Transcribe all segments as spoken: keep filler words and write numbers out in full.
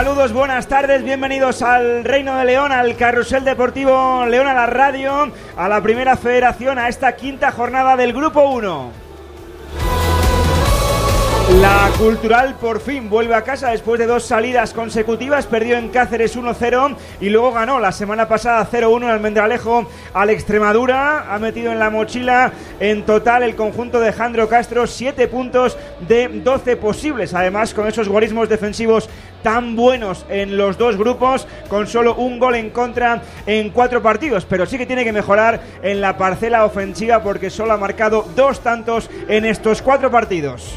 Saludos, buenas tardes, bienvenidos al Reino de León, al Carrusel Deportivo León, a la radio, a la Primera Federación, a esta quinta jornada del Grupo uno. La Cultural por fin vuelve a casa después de dos salidas consecutivas. Perdió en Cáceres uno cero y luego ganó la semana pasada cero uno en Almendralejo al Extremadura. Ha metido en la mochila en total el conjunto de Jandro Castro siete puntos de doce posibles. Además, con esos guarismos defensivos tan buenos en los dos grupos, con solo un gol en contra en cuatro partidos. Pero sí que tiene que mejorar en la parcela ofensiva porque solo ha marcado dos tantos en estos cuatro partidos.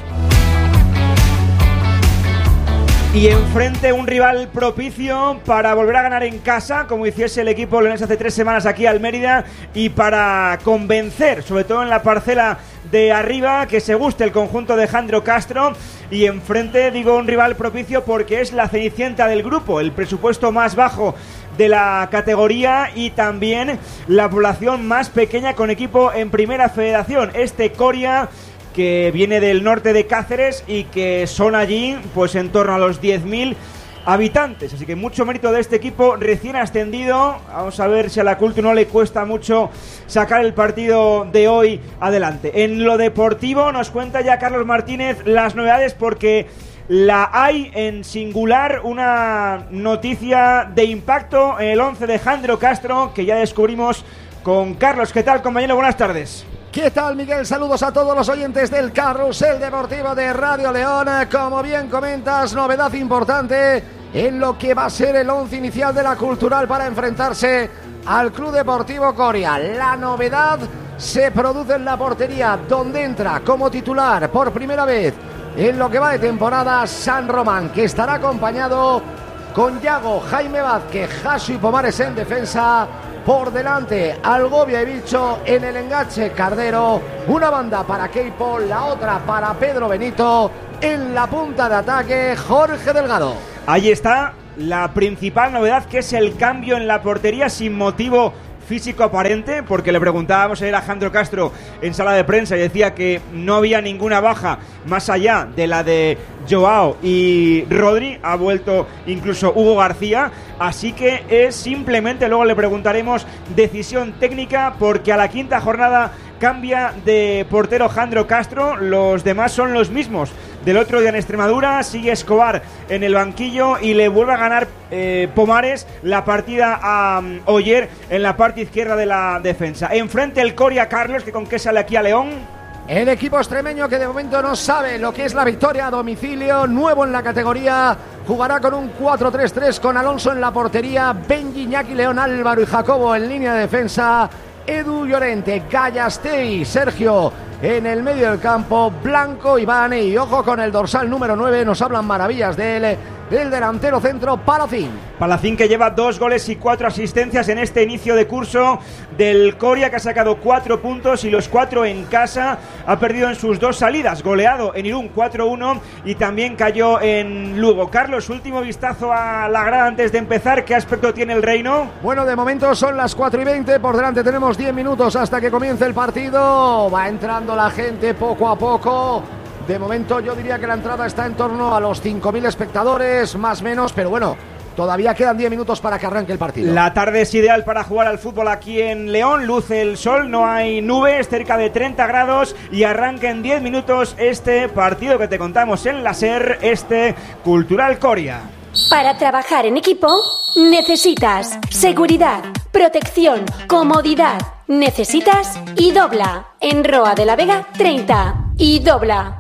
Y enfrente un rival propicio para volver a ganar en casa, como hiciese el equipo leonés hace tres semanas aquí al Mérida, y para convencer, sobre todo en la parcela de arriba, que se guste el conjunto de Jandro Castro. Y enfrente digo un rival propicio porque es la cenicienta del grupo, el presupuesto más bajo de la categoría y también la población más pequeña con equipo en Primera Federación. Este Coria, que viene del norte de Cáceres y que son allí pues en torno a los diez mil habitantes, así que mucho mérito de este equipo recién ascendido. Vamos a ver si a la Cultu no le cuesta mucho sacar el partido de hoy adelante. En lo deportivo nos cuenta ya Carlos Martínez las novedades, porque la hay en singular, una noticia de impacto en el once de Jandro Castro que ya descubrimos con Carlos. ¿Qué tal, compañero? Buenas tardes. ¿Qué tal, Miguel? Saludos a todos los oyentes del Carrusel Deportivo de Radio León. Como bien comentas, novedad importante en lo que va a ser el once inicial de la Cultural para enfrentarse al Club Deportivo Coria. La novedad se produce en la portería, donde entra como titular por primera vez en lo que va de temporada San Román, que estará acompañado con Yago, Jaime Vázquez, Jasu y Pomares en defensa. Por delante, Algovia y Bicho en el enganche, Cardero, una banda para Keipo, la otra para Pedro Benito, en la punta de ataque, Jorge Delgado. Ahí está la principal novedad, que es el cambio en la portería sin motivo físico aparente, porque le preguntábamos ayer a Jandro Castro en sala de prensa y decía que no había ninguna baja más allá de la de Joao y Rodri. Ha vuelto incluso Hugo García, así que es simplemente, luego le preguntaremos, decisión técnica, porque a la quinta jornada cambia de portero Jandro Castro. Los demás son los mismos del otro día en Extremadura. Sigue Escobar en el banquillo y le vuelve a ganar eh, Pomares la partida a um, Oyer en la parte izquierda de la defensa. Enfrente el Coria, Carlos, que con qué sale aquí a León. El equipo extremeño, que de momento no sabe lo que es la victoria a domicilio, nuevo en la categoría, jugará con un cuatro tres tres con Alonso en la portería, Benji, Iñaki, León, Álvaro y Jacobo en línea de defensa, Edu, Llorente, Gallastei, Sergio en el medio del campo, Blanco, Iván, y ojo con el dorsal número nueve, nos hablan maravillas de él, del delantero centro, Palacín. Palacín, que lleva dos goles y cuatro asistencias en este inicio de curso del Coria, que ha sacado cuatro puntos y los cuatro en casa. Ha perdido en sus dos salidas, goleado en Irún cuatro uno y también cayó en Lugo. Carlos, último vistazo a la grada antes de empezar. ¿Qué aspecto tiene el Reino? Bueno, de momento son las cuatro y veinte, por delante tenemos diez minutos hasta que comience el partido. Va entrando la gente poco a poco. De momento yo diría que la entrada está en torno a los cinco mil espectadores, más o menos, pero bueno, todavía quedan diez minutos para que arranque el partido. La tarde es ideal para jugar al fútbol aquí en León, luce el sol, no hay nubes, cerca de treinta grados, y arranca en diez minutos este partido que te contamos en la SER, este Cultural Coria. Para trabajar en equipo necesitas seguridad, protección, comodidad. Necesitas Idobla en Roa de la Vega treinta. Idobla.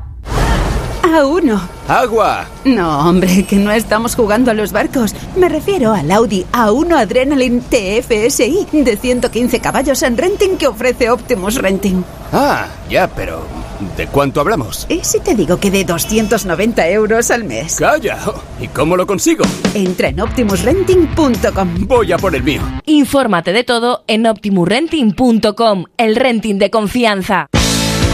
A uno. ¡Agua! No, hombre, que no estamos jugando a los barcos. Me refiero al Audi A uno Adrenaline T F S I de ciento quince caballos en renting que ofrece Optimus Renting. Ah, ya, pero ¿de cuánto hablamos? ¿Y si te digo que de doscientos noventa euros al mes? ¡Calla! ¿Y cómo lo consigo? Entra en optimus renting punto com. Voy a por el mío. Infórmate de todo en optimus renting punto com, el renting de confianza.